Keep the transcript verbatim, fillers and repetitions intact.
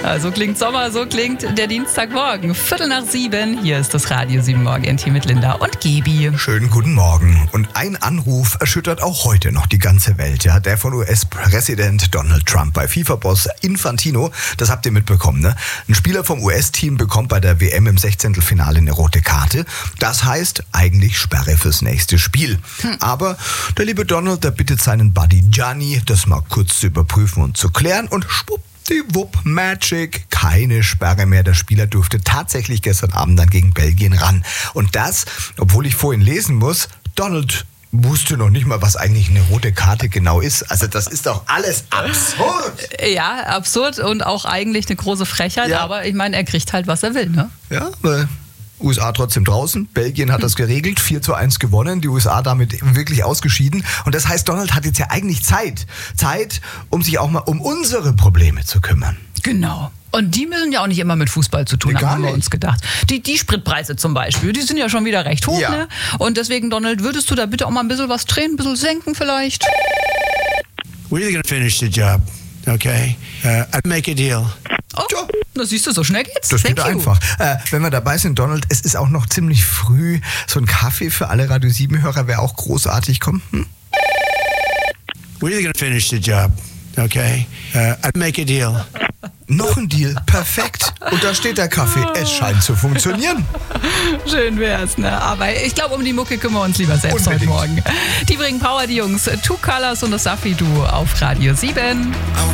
So klingt Sommer, so klingt der Dienstagmorgen. Viertel nach sieben, hier ist das Radio sieben Morgen-Team mit Linda und Gebi. Schönen guten Morgen. Und ein Anruf erschüttert auch heute noch die ganze Welt. Ja, der von U S-Präsident Donald Trump bei FIFA-Boss Infantino. Das habt ihr mitbekommen, ne? Ein Spieler vom U S-Team bekommt bei der W M im Sechzehntelfinale eine rote Karte. Das heißt eigentlich Sperre fürs nächste Spiel. Hm. Aber der liebe Donald, der bittet seinen Buddy Gianni, das mal kurz zu überprüfen und zu klären, und schwuppdiwupp, Magic, keine Sperre mehr. Der Spieler durfte tatsächlich gestern Abend dann gegen Belgien ran. Und das, obwohl ich vorhin lesen muss, Donald wusste noch nicht mal, was eigentlich eine rote Karte genau ist. Also das ist doch alles absurd. Ja, absurd und auch eigentlich eine große Frechheit, ja. Aber ich meine, er kriegt halt, was er will, ne? Ja, weil U S A trotzdem draußen. Belgien hat das geregelt, vier zu eins gewonnen. Die U S A damit wirklich ausgeschieden. Und das heißt, Donald hat jetzt ja eigentlich Zeit. Zeit, um sich auch mal um unsere Probleme zu kümmern. Genau. Und die müssen ja auch nicht immer mit Fußball zu tun nee, haben, haben wir nicht. uns gedacht. Die, die Spritpreise zum Beispiel, die sind ja schon wieder recht hoch, ja. ne? Und deswegen, Donald, würdest du da bitte auch mal ein bisschen was drehen, ein bisschen senken vielleicht? We're either gonna finish the job, okay? Uh, I'd make a deal. Oh, das siehst du, so schnell geht's. Das Thank geht you. einfach. Äh, wenn wir dabei sind, Donald, es ist auch noch ziemlich früh. So ein Kaffee für alle Radio sieben Hörer wäre auch großartig. Komm. Hm? We're either gonna finish the job, okay? Uh, I'd make a deal. Noch ein Deal. Perfekt. Und da steht der Kaffee. Es scheint zu funktionieren. Schön wär's, ne? Aber ich glaube, um die Mucke kümmern wir uns lieber selbst Unbedingt. heute Morgen. Die bringen Power, die Jungs. Two Colors und das Safi-Duo auf Radio sieben.